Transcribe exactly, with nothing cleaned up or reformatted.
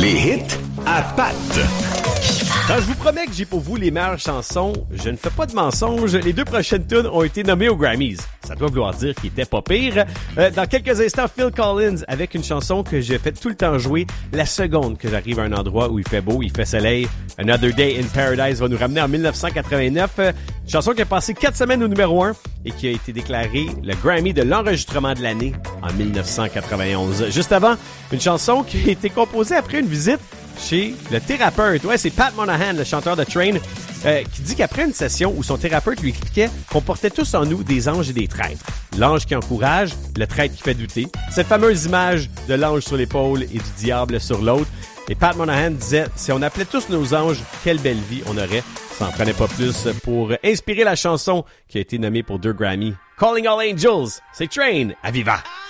Les hits à Pat. Quand je vous promets que j'ai pour vous les meilleures chansons, je ne fais pas de mensonge. Les deux prochaines tunes ont été nommées aux Grammys. Ça doit vouloir dire qu'ils étaient pas pires. Euh, dans quelques instants, Phil Collins avec une chanson que je fais tout le temps jouer. La seconde que j'arrive à un endroit où il fait beau, il fait soleil. Another Day in Paradise va nous ramener en dix-neuf cent quatre-vingt-neuf. Euh, une chanson qui a passé quatre semaines au numéro un et qui a été déclarée le Grammy de l'enregistrement de l'année en dix-neuf cent quatre-vingt-onze. Juste avant, une chanson qui a été composée après une visite chez le thérapeute. Ouais, c'est Pat Monahan, le chanteur de Train, euh, qui dit qu'après une session où son thérapeute lui expliquait qu'on portait tous en nous des anges et des traîtres. L'ange qui encourage, le traître qui fait douter. Cette fameuse image de l'ange sur l'épaule et du diable sur l'autre. Et Pat Monahan disait, si on appelait tous nos anges, quelle belle vie on aurait. Ça en prenait pas plus pour inspirer la chanson qui a été nommée pour deux Grammy. Calling All Angels, c'est Train à Viva.